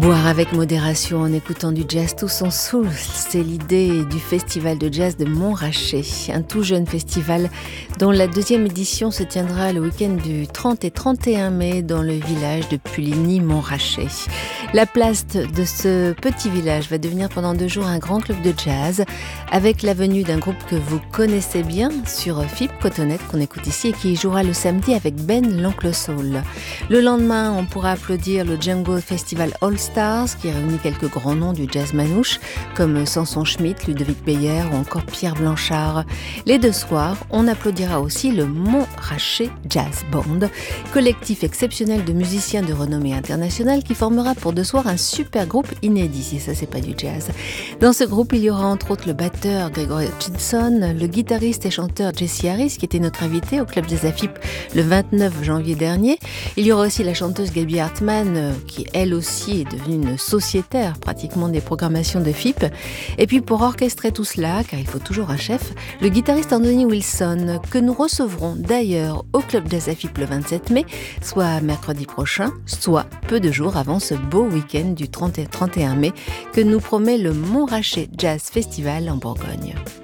Boire avec modération en écoutant du jazz tout son soul, c'est l'idée du festival de jazz de Montrachet, un tout jeune festival dont la deuxième édition se tiendra le week-end du 30 et 31 mai dans le village de Puligny-Montrachet. La place de ce petit village va devenir pendant 2 jours un grand club de jazz avec la venue d'un groupe que vous connaissez bien sur FIP Cotonnette qu'on écoute ici et qui jouera le samedi avec Ben l'Oncle Soul. Le lendemain, on pourra applaudir le Django Festival All Stars qui réunit quelques grands noms du jazz manouche comme Samson Schmidt, Ludovic Beyer ou encore Pierre Blanchard. Les 2 soirs, on applaudira aussi le Montrachet Jazz Band, collectif exceptionnel de musiciens de renommée internationale qui formera pour 2 soirs un super groupe inédit, si ça c'est pas du jazz. Dans ce groupe, il y aura entre autres le batteur Gregory Hutchinson, le guitariste et chanteur Jesse Harris qui était notre invité au Club des AFIP le 29 janvier dernier. Il y aura aussi la chanteuse Gaby Hartmann qui elle aussi est devenue une sociétaire pratiquement des programmations de FIP. Et puis pour orchestrer tout cela, car il faut toujours un chef, le guitariste Anthony Wilson que nous recevrons d'ailleurs au Club des AFIP le 27 mai, soit mercredi prochain, soit peu de jours avant ce beau week-end du 30 et 31 mai que nous promet le Montrachet Jazz Festival en Bourgogne.